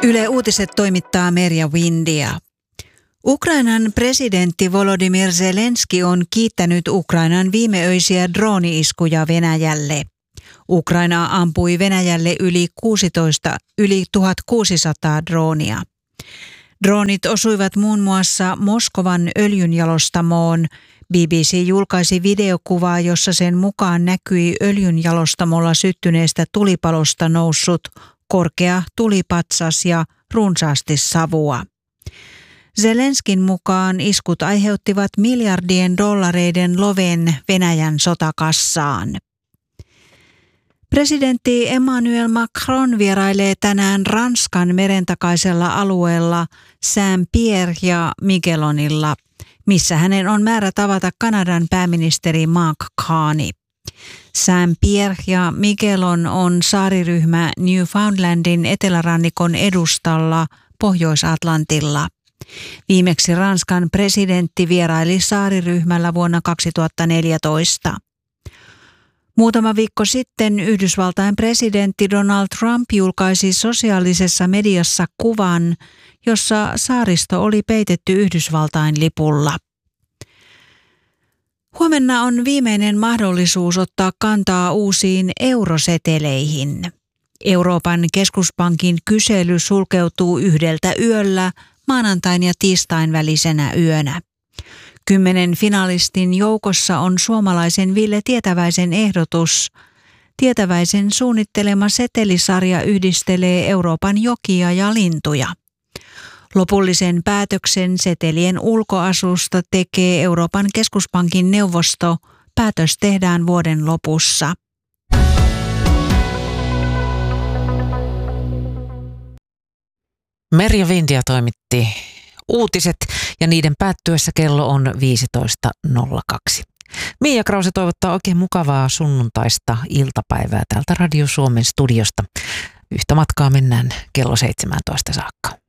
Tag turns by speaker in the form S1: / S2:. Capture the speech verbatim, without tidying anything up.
S1: Yle Uutiset toimittaa Merja Windia. Ukrainan presidentti Volodymyr Zelenski on kiittänyt Ukrainan viimeöisiä drooni-iskuja Venäjälle. Ukraina ampui Venäjälle yli kuusitoista, yli tuhatkuusisataa droonia. Droonit osuivat muun muassa Moskovan öljynjalostamoon. B B C julkaisi videokuvaa, jossa sen mukaan näkyi öljynjalostamolla syttyneestä tulipalosta noussut korkea tulipatsas ja runsaasti savua. Zelenskin mukaan iskut aiheuttivat miljardien dollareiden loven Venäjän sotakassaan. Presidentti Emmanuel Macron vierailee tänään Ranskan merentakaisella alueella Saint-Pierre ja Miquelonilla, missä hänen on määrä tavata Kanadan pääministeri Mark Carney. Saint-Pierre ja Miquelon on saariryhmä Newfoundlandin etelärannikon edustalla Pohjois-Atlantilla. Viimeksi Ranskan presidentti vieraili saariryhmällä vuonna kaksituhattaneljätoista. Muutama viikko sitten Yhdysvaltain presidentti Donald Trump julkaisi sosiaalisessa mediassa kuvan, jossa saaristo oli peitetty Yhdysvaltain lipulla. Huomenna on viimeinen mahdollisuus ottaa kantaa uusiin euroseteleihin. Euroopan keskuspankin kysely sulkeutuu yhdeltä yöllä maanantain ja tiistain välisenä yönä. Kymmenen finalistin joukossa on suomalaisen Ville Tietäväisen ehdotus. Tietäväisen suunnittelema setelisarja yhdistelee Euroopan jokia ja lintuja. Lopullisen päätöksen setelien ulkoasusta tekee Euroopan keskuspankin neuvosto. Päätös tehdään vuoden lopussa.
S2: Merja Windia toimitti uutiset ja niiden päättyessä kello on viisitoista nolla kaksi. Mia Krause toivottaa oikein mukavaa sunnuntaista iltapäivää täältä Radio Suomen studiosta. Yhtä matkaa mennään kello seitsemäntoista saakka.